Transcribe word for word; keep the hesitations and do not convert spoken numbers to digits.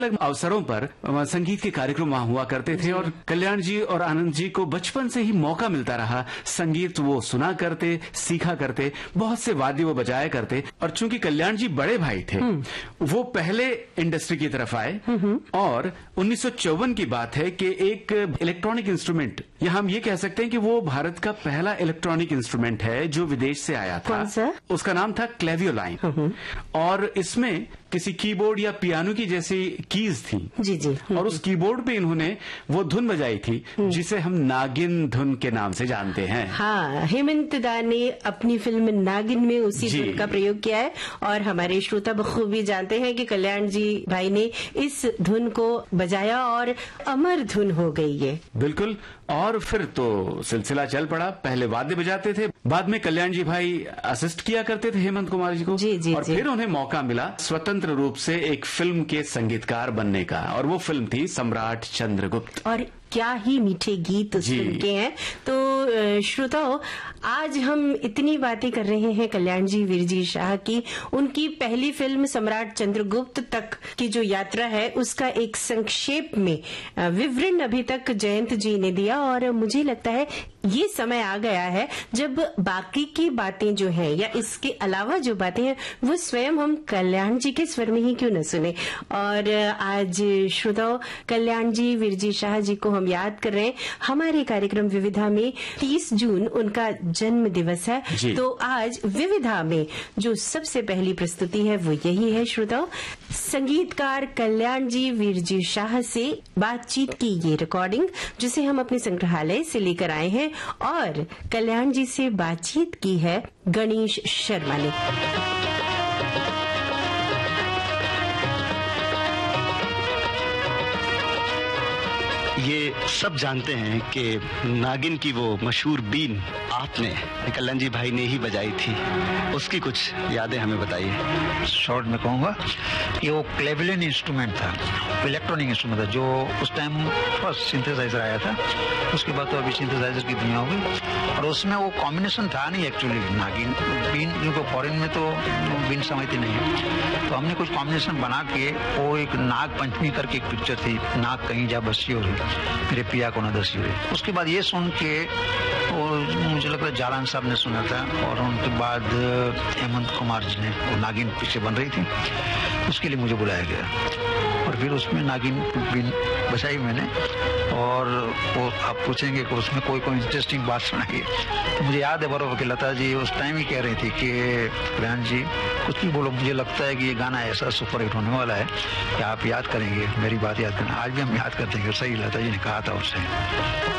अलग अवसरों पर संगीत के कार्यक्रम वहाँ हुआ करते थे और कल्याण जी और आनंद जी को बचपन से ही मौका मिलता रहा। संगीत वो सुना करते, सीखा करते, बहुत से वाद्य वो बजाया करते। और चूंकि कल्याण जी बड़े भाई थे, वो पहले इंडस्ट्री की तरफ आए और उन्नीस सौ चौवन की बात है कि एक इलेक्ट्रॉनिक इंस्ट्रूमेंट, या हम ये कह सकते हैं कि वो भारत का पहला इलेक्ट्रॉनिक इंस्ट्रूमेंट है जो विदेश से आया था। कौन सा? उसका नाम था क्लेवियोलाइन और इसमें किसी कीबोर्ड या पियानो की जैसी कीज थी। जी जी। और उस कीबोर्ड पे इन्होंने वो धुन बजाई थी जिसे हम नागिन धुन के नाम से जानते हैं। हाँ, हेमंत दा ने अपनी फिल्म नागिन में उसी धुन का प्रयोग किया है और हमारे श्रोता बखूबी जानते हैं कि कल्याण जी भाई ने इस धुन को बजाया और अमर धुन हो गई ये। बिल्कुल। और फिर तो सिलसिला चल पड़ा। पहले वाद्य बजाते थे, बाद में कल्याण जी भाई असिस्ट किया करते थे हेमंत कुमार जी को। जी, जी, और जी। फिर उन्हें मौका मिला स्वतंत्र रूप से एक फिल्म के संगीतकार बनने का, और वो फिल्म थी सम्राट चंद्रगुप्त। और क्या ही मीठे गीत उस फिल्म के हैं। तो श्रोताओं, आज हम इतनी बातें कर रहे हैं कल्याण जी वीरजी शाह की। उनकी पहली फिल्म सम्राट चंद्रगुप्त तक की जो यात्रा है उसका एक संक्षेप में विवरण अभी तक जयंत जी ने दिया, और मुझे लगता है ये समय आ गया है जब बाकी की बातें जो हैं या इसके अलावा जो बातें हैं वो स्वयं हम कल्याण जी के स्वर में ही क्यों न सुने। और आज श्रोताओं, कल्याण जी वीरजी शाह जी को हम याद कर रहे हैं। हमारे कार्यक्रम विविधा में तीस जून उनका जन्म दिवस है, तो आज विविधा में जो सबसे पहली प्रस्तुति है वो यही है श्रोताओं, संगीतकार कल्याण जी वीरजी शाह से बातचीत की ये रिकॉर्डिंग, जिसे हम अपने संग्रहालय से लेकर आए हैं। और कल्याण जी से बातचीत की है गणेश शर्मा ने। ये सब जानते हैं कि नागिन की वो मशहूर बीन आपने कल्याण जी भाई ने ही बजाई थी, उसकी कुछ यादें हमें बताइए। शॉर्ट में कहूँगा कि वो क्लेविलियन इंस्ट्रूमेंट था, इलेक्ट्रॉनिक इंस्ट्रूमेंट था, जो उस टाइम फर्स्ट सिंथेसाइजर आया था। उसके बाद तो अभी सिंथेसाइजर की दुनिया हो गई, और उसमें वो कॉम्बिनेशन था नहीं एक्चुअली नागिन बीन, क्योंकि फॉरेन में तो बीन समझती नहीं है, तो हमने कुछ कॉम्बिनेशन बना के वो एक नाग पंचमी करके एक पिक्चर थी, नाग कहीं जा बसी हो रही मेरे पिया को न दसी हुई। उसके बाद ये सुन के और मुझे लगता है जालान साहब ने सुना था, और उनके बाद हेमंत कुमार जी ने, वो नागिन पीछे बन रही थी, उसके लिए मुझे बुलाया गया और फिर उसमें नागिन बीन बजाई मैंने। और वो आप पूछेंगे कि उसमें कोई कोई इंटरेस्टिंग बात सुनाई, तो मुझे याद है बरोबर कि लता जी उस टाइम ही कह रही थी कि कल्याण जी कुछ भी बोलो, मुझे लगता है कि ये गाना ऐसा सुपर हिट होने वाला है कि आप याद करेंगे, मेरी बात याद करना। आज भी हम याद करते हैं, सही लता जी ने कहा था उससे।